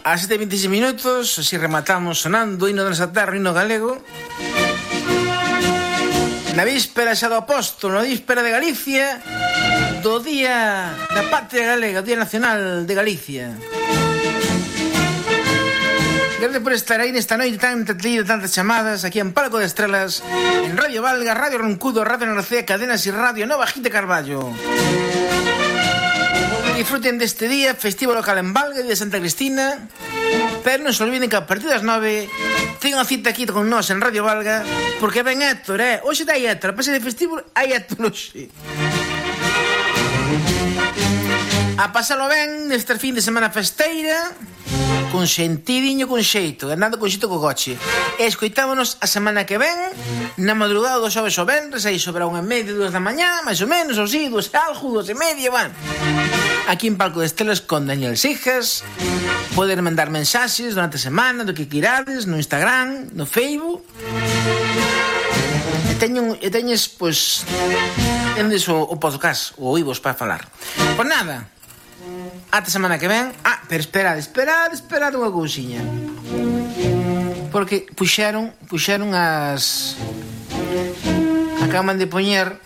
A 7:26 minutos, así rematamos sonando o hino da nosa terra, o hino galego. Na víspera xa do apóstolo, na víspera de Galicia, do Día da Patria Galega, o Día Nacional de Galicia. Gracias por estar aí nesta noite tan entretenida, tantas chamadas aquí en Palco de Estrelas, en Radio Valga, Radio Roncudo, Radio Norcea, Cadenas y Radio Nova Gite Carballo. Disfruten deste día festivo local en Valga, de Santa Cristina, pero non se olviden que a partir das 9 teñen unha cita aquí con nós en Radio Valga, porque ven Héctor, hoxe dai Héctor, a pasar de festivo hai Héctor hoxe. A pasalo ben neste fin de semana festeira, con sentidiño, con xeito, andando con xeito co coche. E escoitámonos a semana que ven, na madrugada do xoves ao venres, aí sobre a 1:30, 2 da mañá, máis ou menos, ou si, 2 e algo, 2:30, van. Aquí en Palco de Estrelas con Daniel Sijas. Poder mandar mensaxes durante a semana, do que quirades, no Instagram, no Facebook. E teñes, pois, tendes o podcast, o oivos para falar. Pois nada, ata semana que ven. Pero esperad unha cousiña, porque puxeron as... acaban de poñer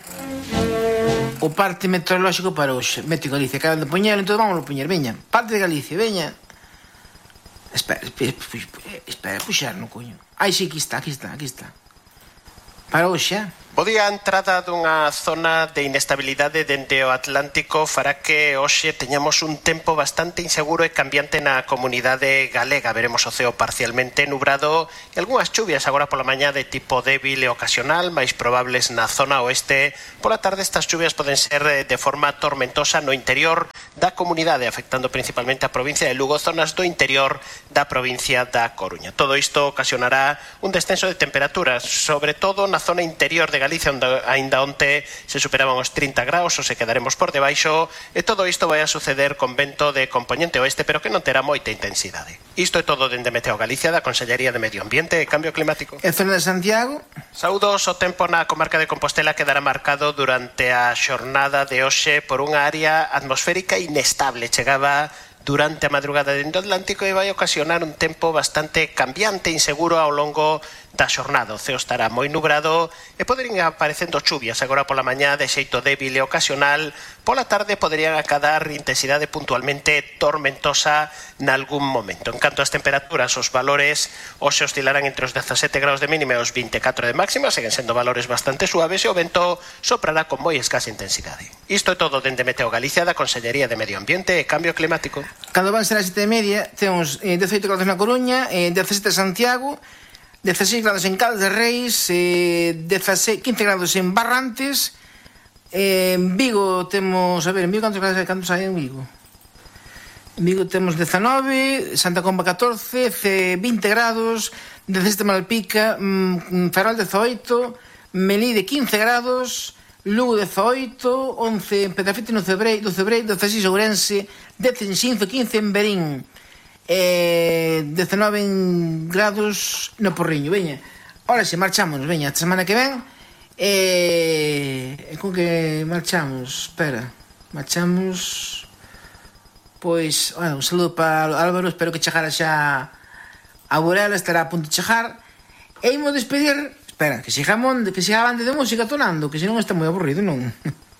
o parte meteorolóxico para hoxe. Meteo Galicia, acaban de poñer, entón vamos a poñer, veña, parte de Galicia, veña. Espera, puxeron, coño. Sí, aquí está. Para hoxe, O día a entrada dunha zona de inestabilidade dende o Atlántico fará que hoxe teñamos un tempo bastante inseguro e cambiante na comunidade galega. Veremos o ceo parcialmente nubrado e algunhas chuvias agora pola mañá de tipo débil e ocasional, máis probables na zona oeste. Pola tarde estas chuvias poden ser de forma tormentosa no interior da comunidade, afectando principalmente a provincia de Lugo, zonas do interior da provincia da Coruña. Todo isto ocasionará un descenso de temperaturas, sobre todo na zona interior de Galicia, onde aínda onte se superaban os 30 graus, ou se quedaremos por debaixo, e todo isto vai a suceder con vento de compoñente oeste, pero que non terá moita intensidade. Isto é todo dende Meteo Galicia, da Consellería de Medio Ambiente e Cambio Climático. E zona de Santiago? Saúdos, o tempo na comarca de Compostela quedará marcado durante a xornada de hoxe por unha área atmosférica inestable. Chegaba durante a madrugada dentro do Atlántico e vai ocasionar un tempo bastante cambiante e inseguro ao longo da xornada. O ceo estará moi nubrado e poderían aparecendo chuvias agora pola mañá de xeito débil e ocasional. Pola tarde poderían acadar intensidade puntualmente tormentosa nalgún momento. En canto ás temperaturas, os valores hoxe oscilarán entre os 17 graus de mínima e os 24 de máxima, seguen sendo valores bastante suaves e o vento soprará con moi escasa intensidade. Isto é todo dende Meteo Galicia, da Consellería de Medio Ambiente e Cambio Climático. Cando van ser as 7:30, temos 18 graus na Coruña, 17 en Santiago, 16 grados en Caldas de Reis, 15 grados en Barrantes. En Vigo temos... A ver, en Vigo cantos hai en Vigo? En Vigo temos 19, Santa Comba 14, 20 grados, 17 Malpica, Ferrol 18, Melide 15 grados, Lugo 18, 11 en Pedrafite no Cebreiro, 16 Ourense, 10 en Xinzo, 15 en Berín, 19 grados no Porriño. Veña, ahora si marchamos, veña, esta semana que ven. Con que marchamos? Marchamos. Pois, un saludo para Álvaro, espero que chegara xa a Burela, estará a punto de chegar. E imos despedir. Espera, que siga bande de música tonando, que senón está moi aburrido, non?